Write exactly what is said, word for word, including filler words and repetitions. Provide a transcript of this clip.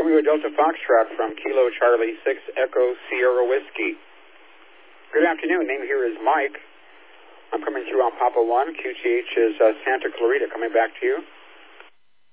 Romeo Delta Foxtrot from Kilo Charlie six Echo Sierra Whiskey. Good afternoon. Name here is Mike. I'm coming through on Papa one. Q T H is uh, Santa Clarita. Coming back to you.